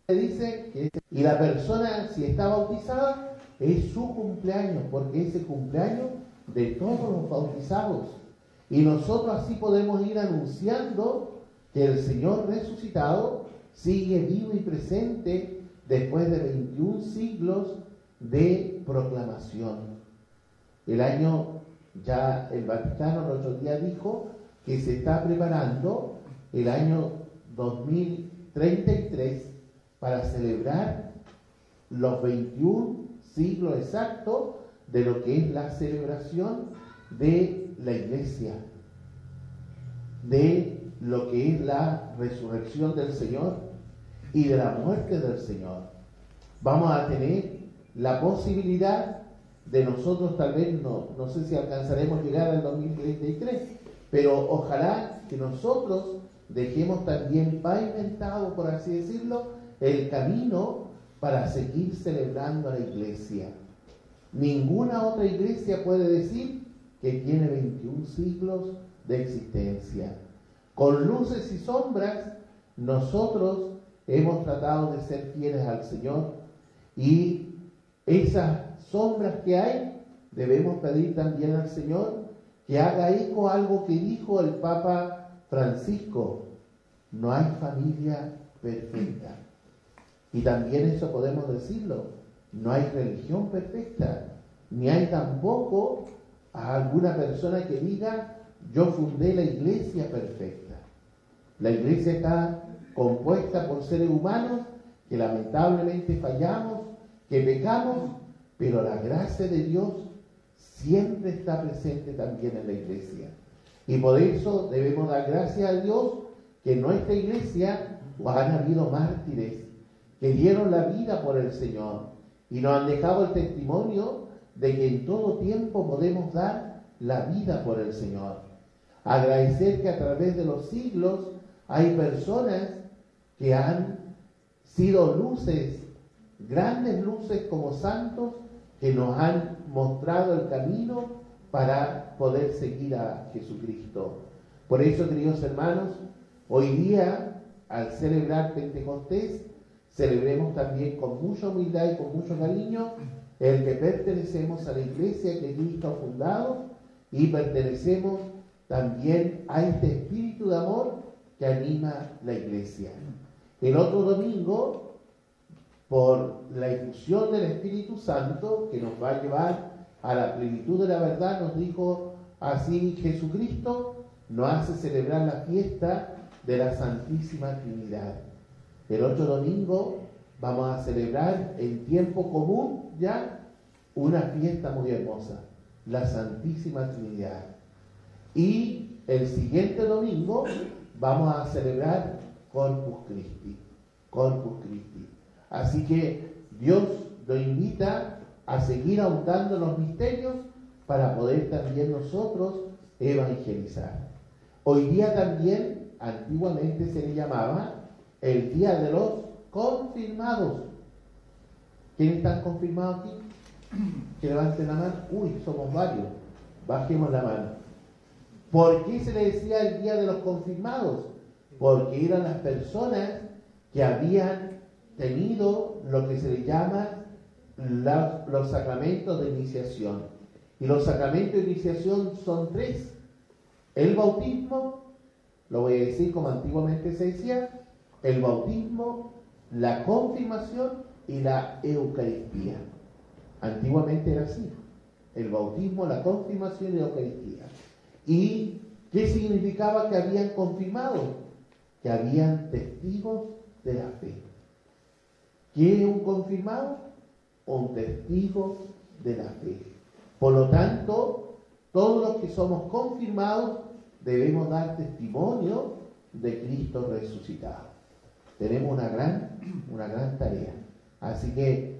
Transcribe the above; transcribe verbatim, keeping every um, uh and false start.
dice que y la persona, si está bautizada, es su cumpleaños, porque es el cumpleaños de todos los bautizados. Y nosotros así podemos ir anunciando que el Señor resucitado sigue vivo y presente después de veintiún siglos de proclamación. El año, ya el Vaticano el otro día dijo que se está preparando el año dos mil treinta y tres para celebrar los veintiún siglos exactos de lo que es la celebración de la Iglesia, de lo que es la resurrección del Señor y de la muerte del Señor. Vamos a tener la posibilidad de nosotros, tal vez, no, no sé si alcanzaremos a llegar al dos mil treinta y tres, pero ojalá que nosotros dejemos también pavimentado, por así decirlo, el camino para seguir celebrando a la Iglesia. Ninguna otra iglesia puede decir que tiene veintiún siglos de existencia. Con luces y sombras, nosotros hemos tratado de ser fieles al Señor, y esas sombras que hay, debemos pedir también al Señor que haga eco a algo que dijo el Papa Francisco: no hay familia perfecta. Y también eso podemos decirlo: no hay religión perfecta, ni hay tampoco a alguna persona que diga yo fundé la iglesia perfecta. La iglesia está compuesta por seres humanos que lamentablemente fallamos, que pecamos, pero la gracia de Dios siempre está presente también en la iglesia. Y por eso debemos dar gracias a Dios que en nuestra iglesia han habido mártires que dieron la vida por el Señor y nos han dejado el testimonio de que en todo tiempo podemos dar la vida por el Señor. Agradecer que a través de los siglos hay personas que han sido luces, grandes luces como santos, que nos han mostrado el camino para poder seguir a Jesucristo. Por eso, queridos hermanos, hoy día, al celebrar Pentecostés, celebremos también con mucha humildad y con mucho cariño el que pertenecemos a la iglesia que Cristo ha fundado, y pertenecemos también a este espíritu de amor que anima la iglesia. El otro domingo, por la infusión del Espíritu Santo que nos va a llevar a la plenitud de la verdad, nos dijo así Jesucristo, nos hace celebrar la fiesta de la Santísima Trinidad. El otro domingo vamos a celebrar en tiempo común ya una fiesta muy hermosa, la Santísima Trinidad. Y el siguiente domingo vamos a celebrar Corpus Christi, Corpus Christi. Así que Dios nos invita a seguir ahondando los misterios para poder también nosotros evangelizar. Hoy día también, antiguamente se le llamaba el Día de los Confirmados. ¿Quiénes están confirmados aquí? Que levanten la mano. Uy, somos varios. Bajemos la mano. ¿Por qué se le decía el Día de los Confirmados? Porque eran las personas que habían tenido lo que se le llama la, los sacramentos de iniciación. Y los sacramentos de iniciación son tres: el bautismo, lo voy a decir como antiguamente se decía, el bautismo, la confirmación y la Eucaristía. Antiguamente era así: el bautismo, la confirmación y la Eucaristía. ¿Y qué significaba que habían confirmado? Que habían testigos de la fe. ¿Qué es un confirmado? Un testigo de la fe. Por lo tanto, todos los que somos confirmados debemos dar testimonio de Cristo resucitado. Tenemos una gran, una gran tarea. Así que